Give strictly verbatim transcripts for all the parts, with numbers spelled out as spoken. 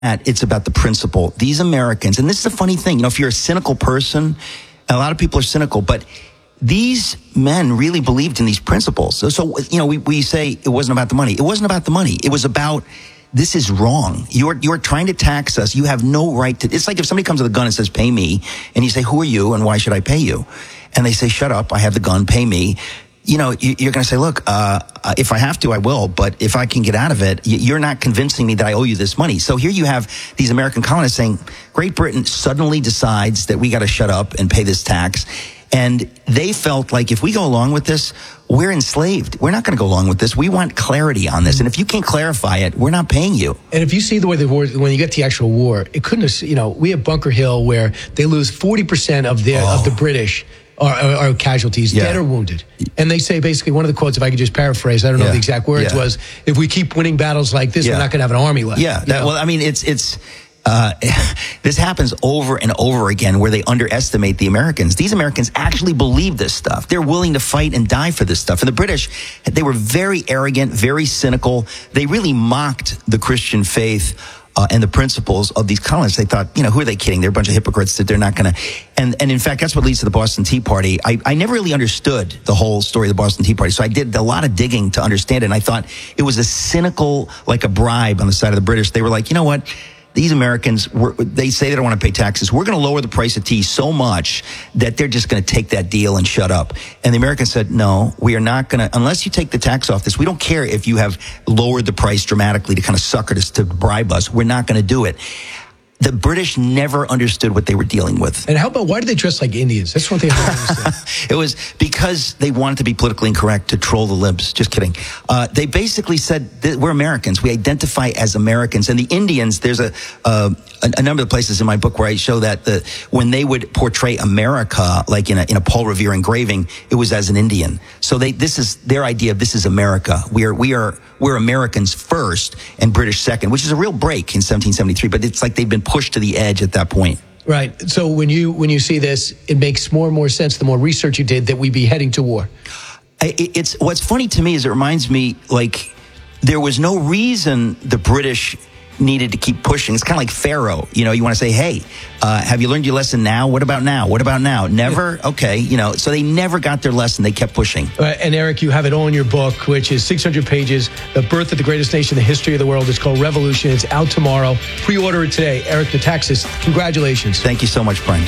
It's about the principle. These Americans, and this is a funny thing, you know, if you're a cynical person, a lot of people are cynical, but these men really believed in these principles. So, so you know, we, we say it wasn't about the money. It wasn't about the money. It was about, this is wrong. You're, you're trying to tax us. You have no right to, it's like if somebody comes with a gun and says, pay me, and you say, who are you and why should I pay you? And they say, shut up, I have the gun, pay me. You know, you're going to say, look, uh, if I have to, I will. But if I can get out of it, you're not convincing me that I owe you this money. So here you have these American colonists saying, Great Britain suddenly decides that we got to shut up and pay this tax. And they felt like if we go along with this, we're enslaved. We're not going to go along with this. We want clarity on this. And if you can't clarify it, we're not paying you. And if you see the way the war, when you get to the actual war, it couldn't have, you know, we have Bunker Hill where they lose forty percent of their, oh. of the British. Are, are, are casualties, yeah. dead or wounded. And they say basically, one of the quotes, if I could just paraphrase, I don't know yeah. the exact words, yeah. was, if we keep winning battles like this, yeah. we're not going to have an army left. Yeah, that, well, I mean, it's, it's, uh, this happens over and over again where they underestimate the Americans. These Americans actually believe this stuff. They're willing to fight and die for this stuff. And the British, they were very arrogant, very cynical. They really mocked the Christian faith. Uh, and the principles of these colonists. They thought, you know, who are they kidding? They're a bunch of hypocrites that they're not going to. And and in fact, that's what leads to the Boston Tea Party. I, I never really understood the whole story of the Boston Tea Party. So I did a lot of digging to understand it. And I thought it was a cynical, like a bribe on the side of the British. They were like, you know what? These Americans, were, they say they don't want to pay taxes. We're going to lower the price of tea so much that they're just going to take that deal and shut up. And the Americans said, no, we are not going to, unless you take the tax off this, we don't care if you have lowered the price dramatically to kind of sucker us, to bribe us. We're not going to do it. The British never understood what they were dealing with. And how about, why do they dress like Indians? That's one thing I don't understand. It was because they wanted to be politically incorrect, to troll the libs. Just kidding. Uh, they basically said, that we're Americans. We identify as Americans. And the Indians, there's a, uh, a, a number of places in my book where I show that the, when they would portray America, like in a, in a Paul Revere engraving, it was as an Indian. So they, this is their idea of this is America. We are, we are, we're Americans first and British second, which is a real break in seventeen seventy-three. But it's like they've been pushed to the edge at that point. Right. So when you when you see this, it makes more and more sense the more research you did that we'd be heading to war. It's what's funny to me is it reminds me like there was no reason the British needed to keep pushing. It's kind of like Pharaoh. You know, you want to say, hey, uh, have you learned your lesson now? What about now? What about now? Never? Okay. You know, so they never got their lesson. They kept pushing. Uh, and Eric, you have it all in your book, which is six hundred pages, The Birth of the Greatest Nation in the History of the World. It's called Revolution. It's out tomorrow. Pre-order it today. Eric Metaxas, congratulations. Thank you so much, Brian.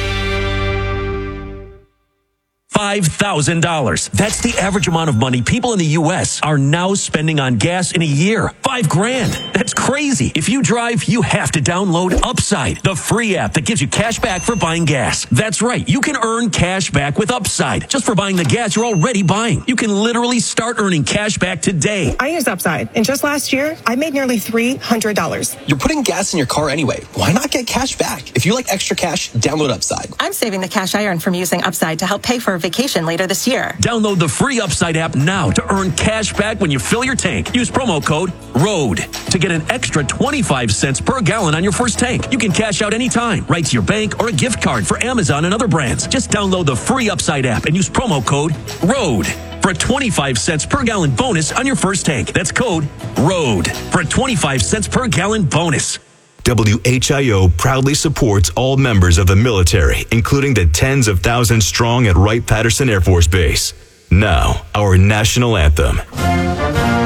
five thousand dollars. That's the average amount of money people in the U S are now spending on gas in a year. Five grand. That's crazy. If you drive, you have to download Upside, the free app that gives you cash back for buying gas. That's right. You can earn cash back with Upside just for buying the gas you're already buying. You can literally start earning cash back today. I used Upside, and just last year, I made nearly three hundred dollars. You're putting gas in your car anyway. Why not get cash back? If you like extra cash, download Upside. I'm saving the cash I earn from using Upside to help pay for a vacation later this year. Download the free Upside app now to earn cash back when you fill your tank. Use promo code ROAD to get an extra twenty-five cents per gallon on your first tank. You can cash out anytime, right to your bank or a gift card for Amazon and other brands. Just download the free Upside app and use promo code ROAD for a twenty-five cents per gallon bonus on your first tank. That's code ROAD for a twenty-five cents per gallon bonus. W H I O proudly supports all members of the military, including the tens of thousands strong at Wright-Patterson Air Force Base. Now, our national anthem.